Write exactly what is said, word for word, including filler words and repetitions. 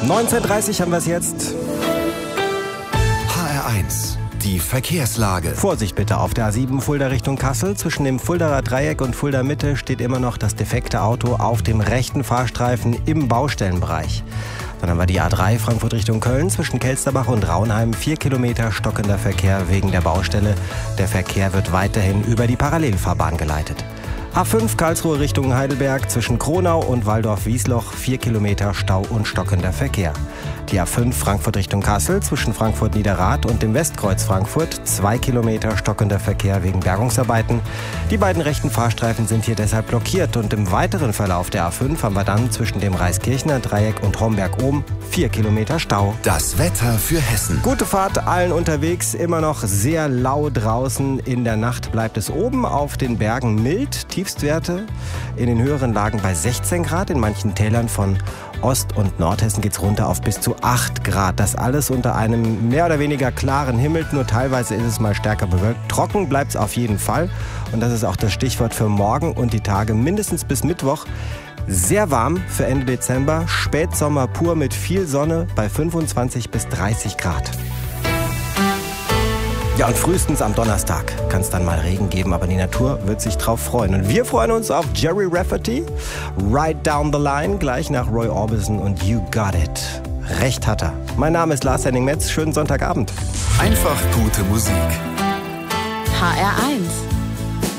neunzehn Uhr dreißig haben wir es jetzt. H R eins, die Verkehrslage. Vorsicht bitte auf der A sieben Fulda Richtung Kassel. Zwischen dem Fuldaer Dreieck und Fulda Mitte steht immer noch das defekte Auto auf dem rechten Fahrstreifen im Baustellenbereich. Dann haben wir die A drei Frankfurt Richtung Köln zwischen Kelsterbach und Raunheim. Vier Kilometer stockender Verkehr wegen der Baustelle. Der Verkehr wird weiterhin über die Parallelfahrbahn geleitet. A fünf Karlsruhe Richtung Heidelberg zwischen Kronau und Walldorf-Wiesloch. Vier Kilometer Stau und stockender Verkehr. Die A fünf Frankfurt Richtung Kassel zwischen Frankfurt-Niederrad und dem Westkreuz Frankfurt. Zwei Kilometer stockender Verkehr wegen Bergungsarbeiten. Die beiden rechten Fahrstreifen sind hier deshalb blockiert. Und im weiteren Verlauf der A fünf haben wir dann zwischen dem Reiskirchner Dreieck und Homberg-Ohm vier Kilometer Stau. Das Wetter für Hessen. Gute Fahrt allen unterwegs. Immer noch sehr lau draußen. In der Nacht bleibt es oben auf den Bergen mild. Tiefstwerte in den höheren Lagen bei sechzehn Grad. In manchen Tälern von Ost- und Nordhessen geht es runter auf bis zu acht Grad. Das alles unter einem mehr oder weniger klaren Himmel. Nur teilweise ist es mal stärker bewölkt. Trocken bleibt es auf jeden Fall. Und das ist auch das Stichwort für morgen und die Tage mindestens bis Mittwoch. Sehr warm für Ende Dezember. Spätsommer pur mit viel Sonne bei fünfundzwanzig bis dreißig Grad. Ja, und frühestens am Donnerstag kann es dann mal Regen geben, aber die Natur wird sich drauf freuen. Und wir freuen uns auf Jerry Rafferty, Right Down the Line, gleich nach Roy Orbison und You Got It. Recht hat er. Mein Name ist Lars Henning Metz. Schönen Sonntagabend. Einfach gute Musik. H R eins